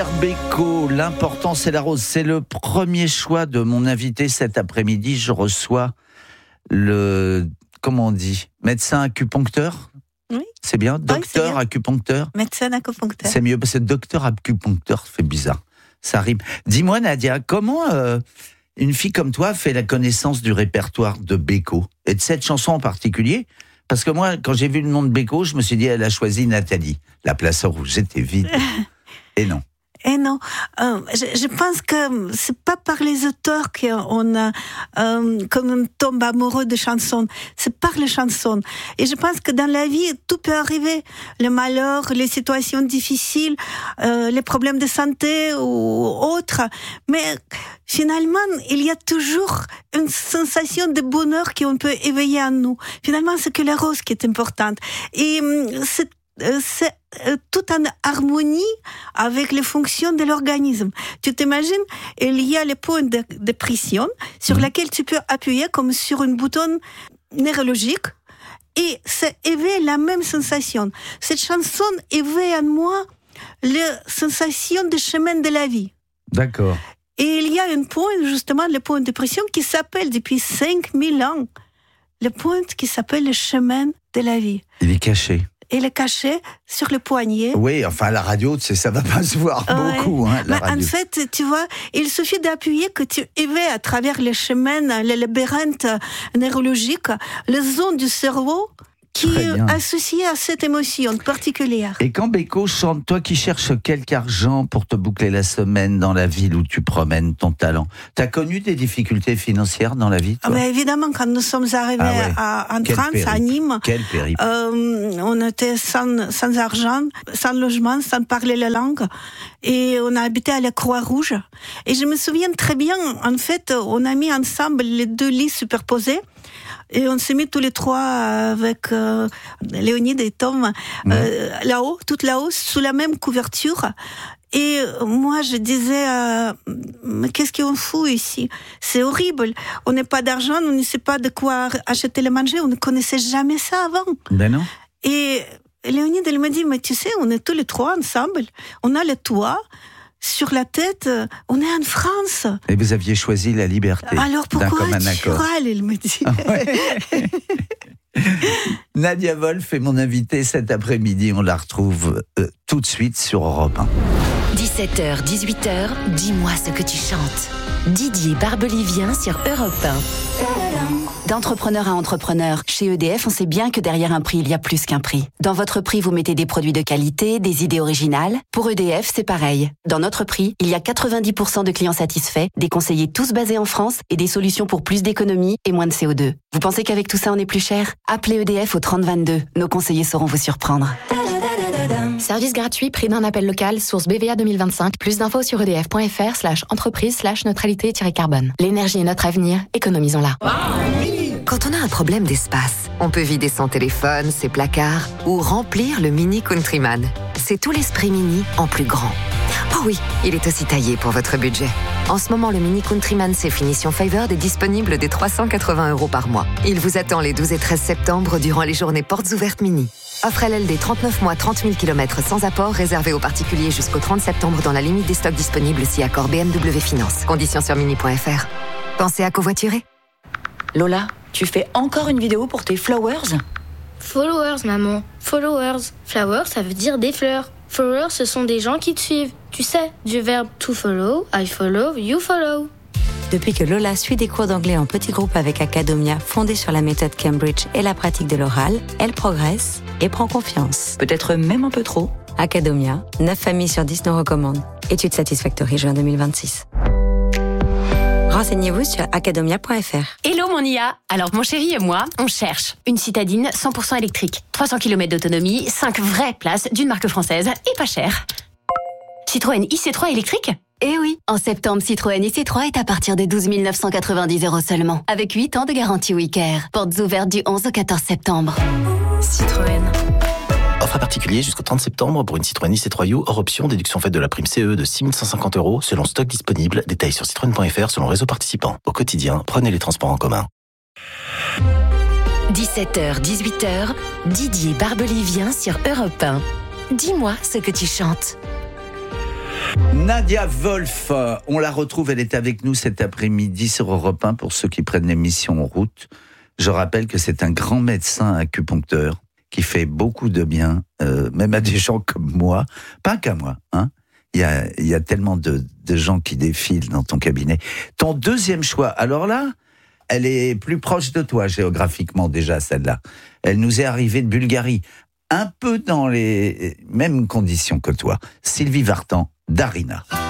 Beko, l'important c'est la rose. C'est le premier choix de mon invité cet après-midi. Je reçois comment on dit, médecin acupuncteur. Oui. C'est bien, docteur acupuncteur. Médecin acupuncteur. C'est mieux parce que docteur acupuncteur, ça fait bizarre. Ça rime. Dis-moi Nadia, comment une fille comme toi fait la connaissance du répertoire de Beko et de cette chanson en particulier? Parce que moi, quand j'ai vu le nom de Beko, je me suis dit, elle a choisi Nathalie. La place rouge était vide. Et non. Et non, je pense que c'est pas par les auteurs qu'on a comme on tombe amoureux de chansons, c'est par les chansons. Et je pense que dans la vie, tout peut arriver. Le malheur, les situations difficiles, les problèmes de santé ou autres. Mais finalement, il y a toujours une sensation de bonheur qu'on peut éveiller en nous. Finalement, c'est que la rose qui est importante. Et c'est tout en harmonie avec les fonctions de l'organisme. Tu t'imagines, il y a les points de pression sur lesquels tu peux appuyer comme sur un bouton neurologique et ça éveille la même sensation. Cette chanson éveille en moi la sensation de chemin de la vie. D'accord. Et il y a un point, justement, le point de pression qui s'appelle depuis 5000 ans, le point qui s'appelle le chemin de la vie. Il est caché. Il est caché sur le poignet. Oui, enfin, à la radio, tu sais, ça va pas se voir beaucoup, hein, la radio. En fait, tu vois, il suffit d'appuyer que tu éveilles à travers les chemins, les labyrinthes neurologiques, les zones du cerveau qui est associée à cette émotion particulière. Et quand Beko chante, toi qui cherches quelque argent pour te boucler la semaine dans la ville où tu promènes ton talent, t'as connu des difficultés financières dans la vie, toi? Mais évidemment, quand nous sommes arrivés en France, à Nîmes, on était sans argent, sans logement, sans parler la langue, et on a habité à la Croix-Rouge. Et je me souviens très bien, en fait, on a mis ensemble les 2 lits superposés, et on s'est mis tous les 3 avec Léonide et Tom là-haut, tout là-haut, sous la même couverture. Et moi, je disais, mais qu'est-ce qu'on fout ici? C'est horrible. On n'a pas d'argent, on ne sait pas de quoi acheter le manger, on ne connaissait jamais ça avant. Ben non. Et Léonide, elle me dit, mais tu sais, on est tous les 3 ensemble, on a le toit. Sur la tête, on est en France. Et vous aviez choisi la liberté. Alors pourquoi tu râles, il me dit. Nadia Wolf est mon invitée cet après-midi. On la retrouve tout de suite sur Europe 1. 17h, 18h, dis-moi ce que tu chantes. Didier Barbelivien sur Europe 1. D'entrepreneur à entrepreneur, chez EDF, on sait bien que derrière un prix, il y a plus qu'un prix. Dans votre prix, vous mettez des produits de qualité, des idées originales. Pour EDF, c'est pareil. Dans notre prix, il y a 90% de clients satisfaits, des conseillers tous basés en France et des solutions pour plus d'économie et moins de CO2. Vous pensez qu'avec tout ça, on est plus cher? Appelez EDF au 3022. Nos conseillers sauront vous surprendre. Service gratuit, prix d'un appel local, source BVA 2025. Plus d'infos sur edf.fr/entreprise/neutralité-carbone. L'énergie est notre avenir, économisons-la. Quand on a un problème d'espace, on peut vider son téléphone, ses placards ou remplir le Mini Countryman. C'est tout l'esprit Mini en plus grand. Oh oui, il est aussi taillé pour votre budget. En ce moment, le Mini Countryman c'est finition Favored est disponible dès 380 € par mois. Il vous attend les 12 et 13 septembre durant les journées portes ouvertes Mini. Offre LLD 39 mois, 30 000 km sans apport, réservé aux particuliers jusqu'au 30 septembre dans la limite des stocks disponibles si accord BMW Finance. Conditions sur mini.fr. Pensez à covoiturer. Lola, tu fais encore une vidéo pour tes flowers? Followers, maman. Followers. Flowers, ça veut dire des fleurs. Followers, ce sont des gens qui te suivent. Tu sais, du verbe to follow, I follow, you follow. Depuis que Lola suit des cours d'anglais en petits groupes avec Academia, fondée sur la méthode Cambridge et la pratique de l'oral, elle progresse et prend confiance. Peut-être même un peu trop. Academia, 9 familles sur 10 nous recommandent. Étude Satisfactory, juin 2026. Renseignez-vous sur academia.fr. Hello mon IA. Alors mon chéri et moi, on cherche une citadine 100% électrique. 300 km d'autonomie, 5 vraies places d'une marque française et pas cher. Citroën IC3 électrique? Eh oui, en septembre, Citroën IC3 est à partir de 12 990 € seulement, avec 8 ans de garantie WeCare. Portes ouvertes du 11 au 14 septembre. Citroën. Offre à particulier jusqu'au 30 septembre pour une Citroën IC3U hors option, déduction faite de la prime CE de 6 150 € selon stock disponible. Détails sur citroën.fr selon réseau participant. Au quotidien, prenez les transports en commun. 17h, 18h, Didier Barbelivien sur Europe 1. Dis-moi ce que tu chantes. Nadia Wolf, on la retrouve, elle est avec nous cet après-midi sur Europe 1 pour ceux qui prennent l'émission en route. Je rappelle que c'est un grand médecin acupuncteur qui fait beaucoup de bien, même à des gens comme moi, pas qu'à moi, hein. Il y a tellement de gens qui défilent dans ton cabinet. Ton deuxième choix, alors là, elle est plus proche de toi géographiquement déjà, celle-là. Elle nous est arrivée de Bulgarie, un peu dans les mêmes conditions que toi. Sylvie Vartan, Darina.